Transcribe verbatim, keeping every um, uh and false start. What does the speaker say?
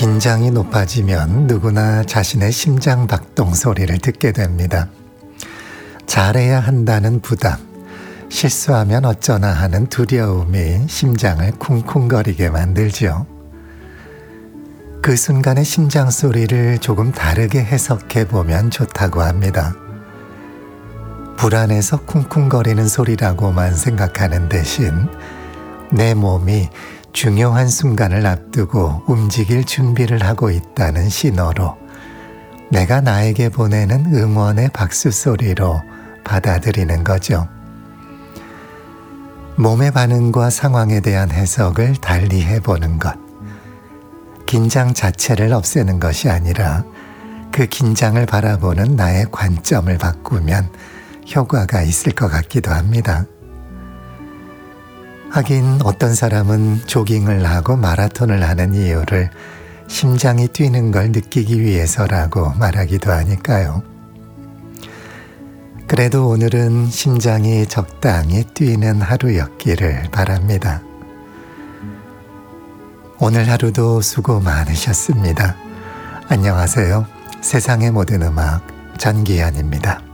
긴장이 높아지면 누구나 자신의 심장 박동 소리를 듣게 됩니다. 잘해야 한다는 부담, 실수하면 어쩌나 하는 두려움이 심장을 쿵쿵거리게 만들죠. 그 순간의 심장 소리를 조금 다르게 해석해 보면 좋다고 합니다. 불안해서 쿵쿵거리는 소리라고만 생각하는 대신 내 몸이 중요한 순간을 앞두고 움직일 준비를 하고 있다는 신호로 내가 나에게 보내는 응원의 박수 소리로 받아들이는 거죠. 몸의 반응과 상황에 대한 해석을 달리 해보는 것. 긴장 자체를 없애는 것이 아니라 그 긴장을 바라보는 나의 관점을 바꾸면 효과가 있을 것 같기도 합니다. 하긴 어떤 사람은 조깅을 하고 마라톤을 하는 이유를 심장이 뛰는 걸 느끼기 위해서라고 말하기도 하니까요. 그래도 오늘은 심장이 적당히 뛰는 하루였기를 바랍니다. 오늘 하루도 수고 많으셨습니다. 안녕하세요. 세상의 모든 음악 전기현입니다.